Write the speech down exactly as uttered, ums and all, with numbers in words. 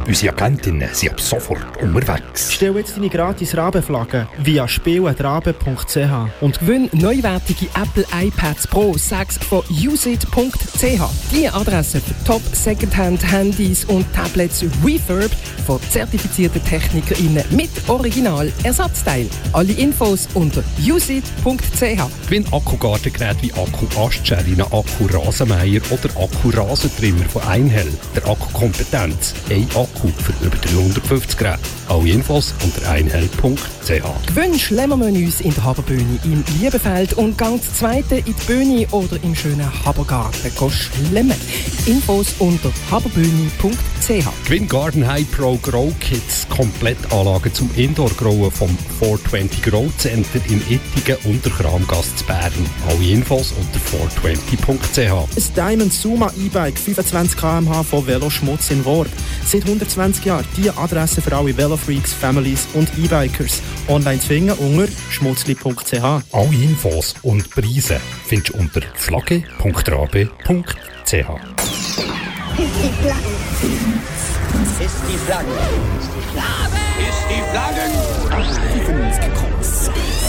Unsere Agentinnen sind ab sofort unterwegs. Stell jetzt deine gratis Rabenflagge via spiel at rabe punkt c h und gewinn neuwertige Apple iPads Pro sechs von usit punkt c h. Die Adresse für Top Secondhand-Handys und Tablets refurbed von zertifizierten TechnikerInnen mit Original-Ersatzteil. Alle Infos unter usit punkt c h. Gewinn Akkugartengeräte wie Akku-Astschellen, Akku-Rasenmäher oder Akku-Rasentrimmer von Einhell. Der Akkukompetenz. Ein Akku für über dreihundertfünfzig Geräte. Alle Infos unter einhell punkt c h. Gewinn Schlemmermenüs in der Haberbühne im Liebefeld und Gang zweite in die Bühne oder im schönen Habergarten schlemmen. Infos unter haberbühne punkt c h. Gewinn Garden High Pro Grow Kits, Komplettanlagen zum Indoor-Growen vom vierhundertzwanzig Grow Center in Ittigen und der Kramgasse zu Bern. Alle Infos unter vierhundertzwanzig punkt c h. Ein Diamond Suma E-Bike fünfundzwanzig Kilometer pro Stunde von Veloschmutz in Worb. Seit hundertzwanzig Jahren die Adresse für alle Velofreaks, Families und E-Bikers. Online zu finden unter schmutzli punkt c h. Alle Infos und Preise findest du unter flagge punkt rabe punkt c h. Ist die Flagge. Ist die Flagge. Ist die Flagge. Ist die Flagge.